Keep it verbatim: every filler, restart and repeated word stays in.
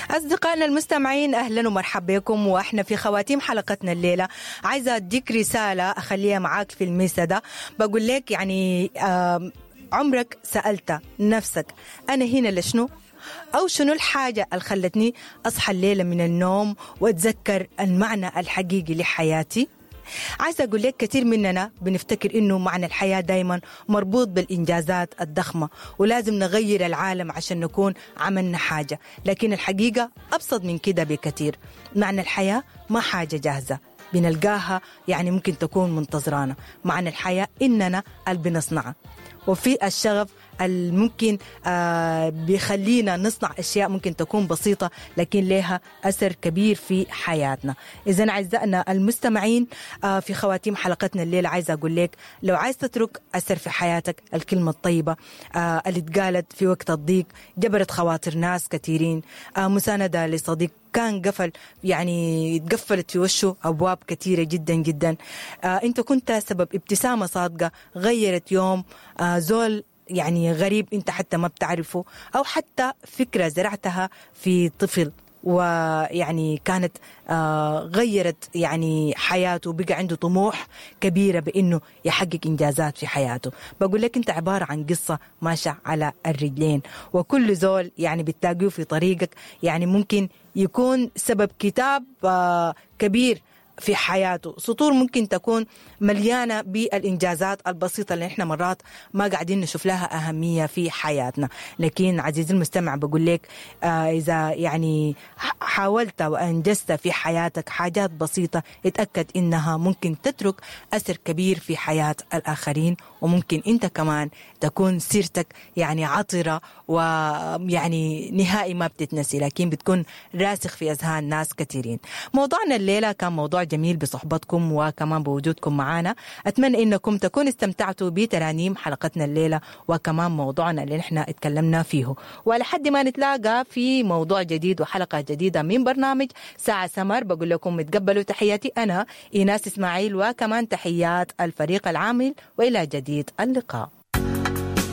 أصدقائنا المستمعين أهلا ومرحبا بكم، وإحنا في خواتيم حلقتنا الليلة عايزة أديك رسالة أخليها معاك في المسدة. بقول لك يعني عمرك سألت نفسك أنا هنا لشنو؟ أو شنو الحاجة اللي خلتني أصحى الليلة من النوم وأتذكر المعنى الحقيقي لحياتي؟ عايزة أقول لك كثير مننا بنفتكر إنه معنى الحياة دايما مربوط بالإنجازات الضخمة ولازم نغير العالم عشان نكون عملنا حاجة، لكن الحقيقة أبسط من كده بكثير. معنى الحياة ما حاجة جاهزة بنلقاها يعني ممكن تكون منتظرانا. معنى الحياة إننا اللي بنصنعها، وفي الشغف الممكن آه بيخلينا نصنع أشياء ممكن تكون بسيطة لكن لها أثر كبير في حياتنا. إذن أعزائنا المستمعين آه في خواتيم حلقتنا الليلة عايزة أقول لك لو عايز تترك أثر في حياتك، الكلمة الطيبة آه اللي اتقالت في وقت الضيق جبرت خواطر ناس كثيرين، آه مساندة لصديق كان قفل يعني تقفلت في وشه أبواب كثيرة جدا جدا، آه أنت كنت سبب ابتسامة صادقة غيرت يوم آه زول يعني غريب انت حتى ما بتعرفه، او حتى فكرة زرعتها في طفل ويعني كانت آه غيرت يعني حياته، بقى عنده طموح كبيرة بانه يحقق انجازات في حياته. بقول لك انت عبارة عن قصة ماشية على الرجلين، وكل زول يعني بتلاقيه في طريقك يعني ممكن يكون سبب كتاب آه كبير في حياته. سطور ممكن تكون مليانة بالإنجازات البسيطة اللي إحنا مرات ما قاعدين نشوف لها أهمية في حياتنا، لكن عزيزي المستمع بقول لك آه إذا يعني حاولت وأنجزت في حياتك حاجات بسيطة اتأكد إنها ممكن تترك أثر كبير في حياة الآخرين، وممكن أنت كمان تكون سيرتك يعني عطرة ويعني نهائي ما بتتنسي، لكن بتكون راسخ في أذهان ناس كثيرين. موضوعنا الليلة كان موضوع جميل بصحبتكم وكمان بوجودكم معنا. أتمنى إنكم تكونوا استمتعتوا بترانيم حلقتنا الليلة وكمان موضوعنا اللي نحن اتكلمنا فيه، ولحد ما نتلاقى في موضوع جديد وحلقة جديدة من برنامج ساعة سمر بقول لكم اتقبلوا تحياتي أنا إيناس إسماعيل وكمان تحيات الفريق العامل، وإلى جديد اللقاء.